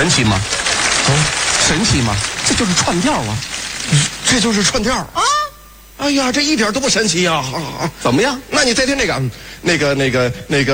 神奇吗？神奇吗？这就是串调啊！ 这就是串调啊！哎呀，这一点都不神奇啊！ 怎么样？ 那你再听那个。